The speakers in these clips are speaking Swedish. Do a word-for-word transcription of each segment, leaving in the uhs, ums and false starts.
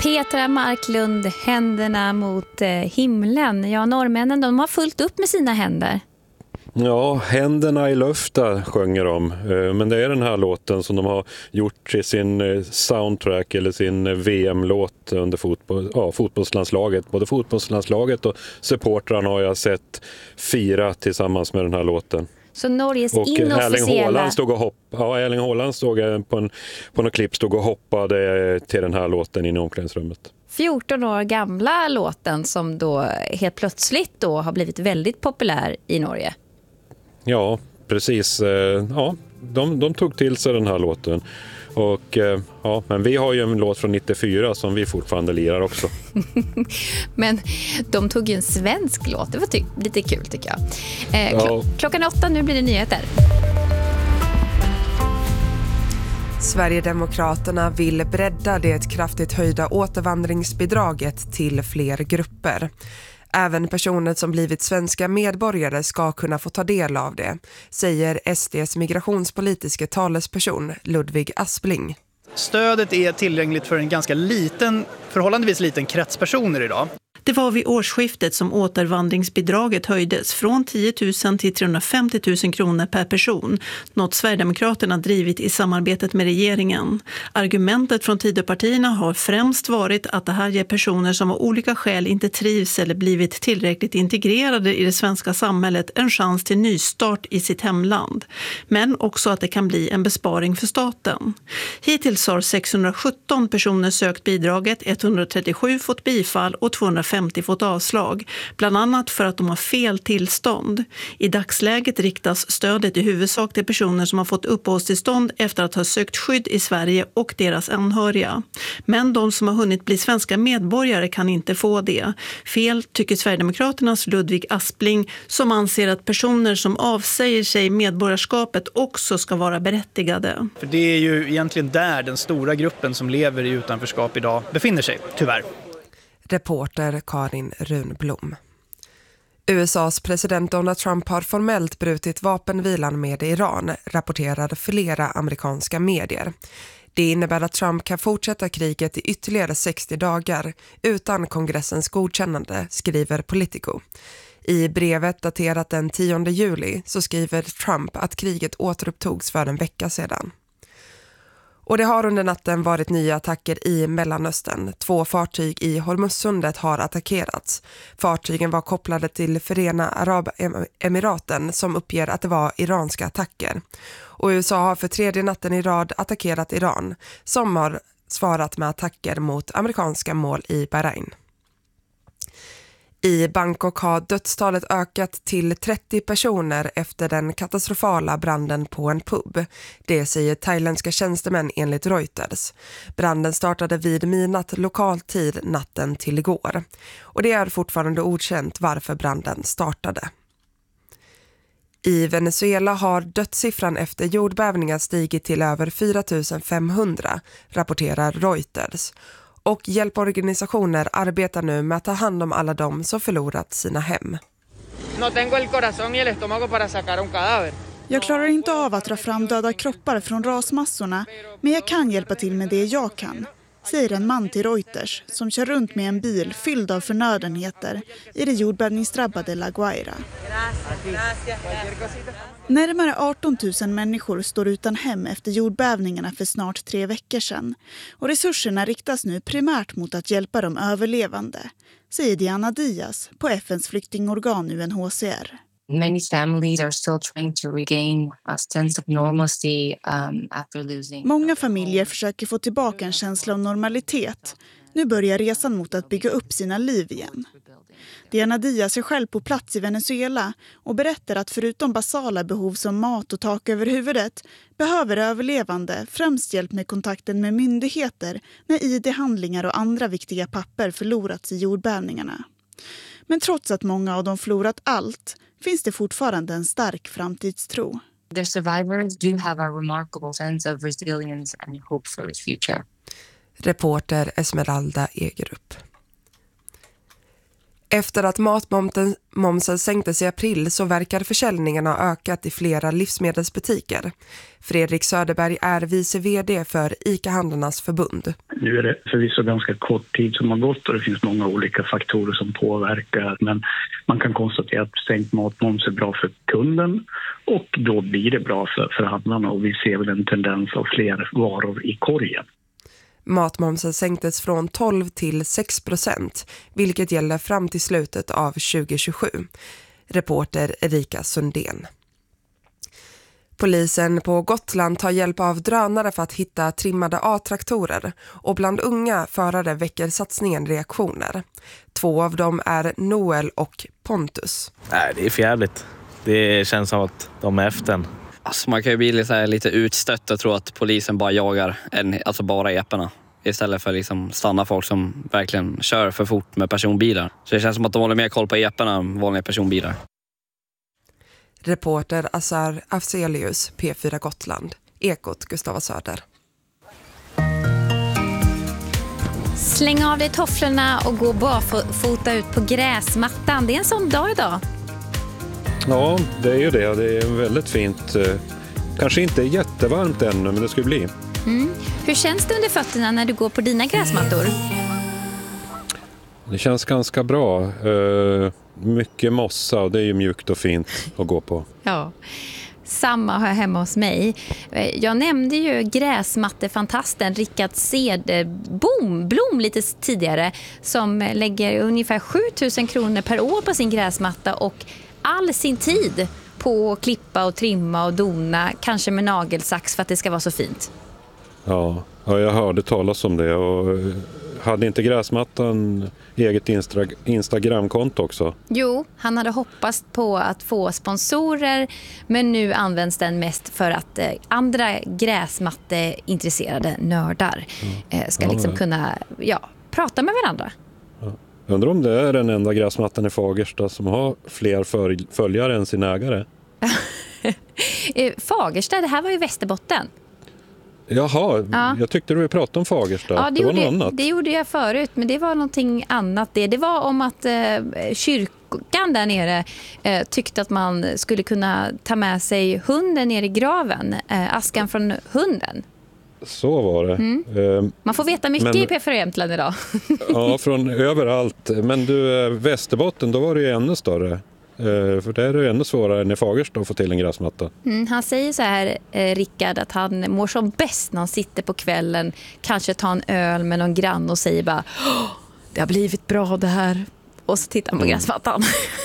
Petra Marklund, händerna mot eh, himlen. Ja, norrmännen, de har fullt upp med sina händer. Ja, händerna i luften sjunger de. Men det är den här låten som de har gjort till sin soundtrack eller sin V M-låt under fotboll, ja, fotbollslandslaget. Både fotbollslandslaget och supportrarna har jag sett fira tillsammans med den här låten. Så Norges och inofficiella... Erling Haaland stod och hoppade, ja, Erling Haaland stod på, en, på något klipp stod och hoppade till den här låten inne i omklädningsrummet. fjorton år gamla låten som då helt plötsligt då har blivit väldigt populär i Norge. Ja, precis. Ja, de, de tog till sig den här låten. Och ja, men vi har ju en låt från nittiofyra som vi fortfarande lirar också. Men de tog ju en svensk låt. Det var ty- lite kul tycker jag. Eh, ja. kl- klockan åtta, nu blir det nyheter. Sverigedemokraterna vill bredda det kraftigt höjda återvandringsbidraget till fler grupper. Även personer som blivit svenska medborgare ska kunna få ta del av det, säger S D:s migrationspolitiska talesperson Ludvig Aspling. Stödet är tillgängligt för en ganska liten, förhållandevis liten krets personer idag. Det var vid årsskiftet som återvandringsbidraget höjdes från tio tusen till trehundrafemtio tusen kronor per person, något Sverigedemokraterna drivit i samarbetet med regeringen. Argumentet från Tidöpartierna har främst varit att det här ger personer som av olika skäl inte trivs eller blivit tillräckligt integrerade i det svenska samhället en chans till nystart i sitt hemland. Men också att det kan bli en besparing för staten. Hittills har sexhundrasjutton personer sökt bidraget, etthundratrettiosju fått bifall och tvåhundrafemtio fått avslag, bland annat för att de har fel tillstånd. I dagsläget riktas stödet i huvudsak till personer som har fått uppehållstillstånd efter att ha sökt skydd i Sverige och deras anhöriga. Men de som har hunnit bli svenska medborgare kan inte få det. Fel tycker Sverigedemokraternas Ludvig Aspling, som anser att personer som avsäger sig medborgarskapet också ska vara berättigade. För det är ju egentligen där den stora gruppen som lever i utanförskap idag befinner sig, tyvärr. Reporter Karin Runblom. U S A:s president Donald Trump har formellt brutit vapenvilan med Iran, rapporterar flera amerikanska medier. Det innebär att Trump kan fortsätta kriget i ytterligare sextio dagar utan kongressens godkännande, skriver Politico. I brevet daterat den tionde juli så skriver Trump att kriget återupptogs för en vecka sedan. Och det har under natten varit nya attacker i Mellanöstern. Två fartyg i Hormuzsundet har attackerats. Fartygen var kopplade till Förena Arabemiraten som uppger att det var iranska attacker. Och U S A har för tredje natten i rad attackerat Iran som har svarat med attacker mot amerikanska mål i Bahrain. I Bangkok har dödstalet ökat till trettio personer efter den katastrofala branden på en pub. Det säger thailändska tjänstemän enligt Reuters. Branden startade vid midnatt lokal tid natten till igår. Och det är fortfarande okänt varför branden startade. I Venezuela har dödssiffran efter jordbävningar stigit till över fyra tusen femhundra, rapporterar Reuters. Och hjälporganisationer arbetar nu med att ta hand om alla de som förlorat sina hem. Jag klarar inte av att dra fram döda kroppar från rasmassorna, men jag kan hjälpa till med det jag kan, säger en man till Reuters som kör runt med en bil fylld av förnödenheter i det jordbävningsdrabbade La Guaira. Närmare arton tusen människor står utan hem efter jordbävningarna för snart tre veckor sedan. Och resurserna riktas nu primärt mot att hjälpa de överlevande, säger Diana Diaz på F N:s flyktingorgan U N H C R. Many families are still trying to regain a sense of normalcy um, after losing. Många familjer försöker få tillbaka en känsla av normalitet. Nu börjar resan mot att bygga upp sina liv igen. Diana Diaz är själv på plats i Venezuela och berättar att förutom basala behov som mat och tak över huvudet behöver överlevande främst hjälp med kontakten med myndigheter när I D-handlingar och andra viktiga papper förlorats i jordbävningarna. Men trots att många av dem förlorat allt finns det fortfarande en stark framtidstro. The survivors do have a remarkable sense of resilience and hope for the future. Reporter Esmeralda Egerup. Efter att matmomsen sänktes i april så verkar försäljningen ha ökat i flera livsmedelsbutiker. Fredrik Söderberg är vice vd för ICA-handlarnas förbund. Nu är det förvisso ganska kort tid som har gått och det finns många olika faktorer som påverkar. Men man kan konstatera att sänkt matmoms är bra för kunden och då blir det bra för, för handlarna och vi ser väl en tendens av fler varor i korgen. Matmomsen sänktes från tolv till sex procent, vilket gäller fram till slutet av tjugo tjugosju. Reporter Erika Sundén. Polisen på Gotland tar hjälp av drönare för att hitta trimmade A-traktorer och bland unga förare väcker satsningen reaktioner. Två av dem är Noel och Pontus. Nej, det är för jävligt. Det känns som att de är efter en. Alltså man kan ju bli lite, lite utstött och tro att polisen bara jagar en, alltså bara eporna. Istället för att liksom stanna folk som verkligen kör för fort med personbilar. Så det känns som att de håller mer koll på eporna än vanliga personbilar. Reporter Azar Afzelius, P fyra Gotland. Ekot, Gustava Söder. Släng av dig tofflorna och gå barfota ut på gräsmattan. Det är en sån dag idag. Ja, det är ju det. Det är väldigt fint. Kanske inte jättevarmt ännu, men det skulle bli. Mm. Hur känns det under fötterna när du går på dina gräsmattor? Det känns ganska bra. Uh, mycket mossa och det är ju mjukt och fint att gå på. Ja, samma har jag hemma hos mig. Jag nämnde ju gräsmattefantasten Rickard Cederbom Blom lite tidigare som lägger ungefär sju tusen kronor per år på sin gräsmatta och all sin tid på att klippa och trimma och dona, kanske med nagelsax för att det ska vara så fint. Ja, ja jag hörde talas om det och hade inte gräsmattan eget Insta- Instagramkonto också? Jo, han hade hoppats på att få sponsorer men nu används den mest för att eh, andra gräsmatteintresserade nördar eh, ska ja, liksom ja. kunna ja, prata med varandra. Ja. Jag undrar om det är den enda gräsmattan i Fagersta som har fler för- följare än sin ägare. Fagersta, det här var ju Västerbotten. Jaha, ja. Jag tyckte du pratade om Fagersta. Ja, det, det var gjorde, något annat. det gjorde jag förut, men det var någonting annat. Det, det var om att eh, kyrkan där nere eh, tyckte att man skulle kunna ta med sig hunden ner i graven. Eh, askan från hunden. Så var det. Mm. Eh, man får veta mycket men, i P fyra Jämtland idag. Ja, från överallt. Men du, Västerbotten, då var det ju ännu större. Uh, för det är det ännu svårare än i Fagersta att få till en gräsmatta. Mm, han säger så här, eh, Rickard, att han mår som bäst när han sitter på kvällen, kanske tar en öl med någon grann och säger bara, det har blivit bra det här. Och så tittar han på mm. gräsmattan.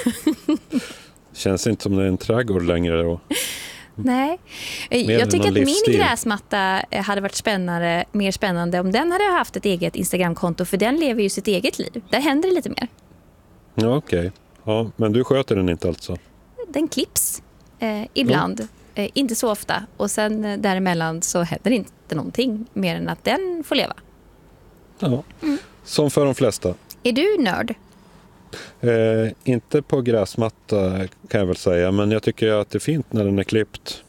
Känns inte som det är en trädgård längre då. Nej, Mer jag tycker att livsstil. Min gräsmatta hade varit spännande, mer spännande om den hade haft ett eget Instagramkonto, för den lever ju sitt eget liv. Där händer det lite mer. Ja, okej. Okay. Ja, men du sköter den inte alltså? Den klipps eh, ibland, ja. eh, inte så ofta. Och sen eh, däremellan så händer inte någonting mer än att den får leva. Ja, mm. Som för de flesta. Är du nörd? Eh, inte på gräsmatta kan jag väl säga, men jag tycker att det är fint när den är klippt.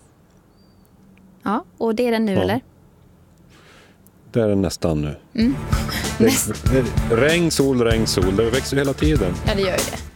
Ja, och det är den nu ja. Eller? Det är den nästan nu. Mm. Det, det, regn, sol, regn, sol. Det växer hela tiden. Ja, det gör ju det.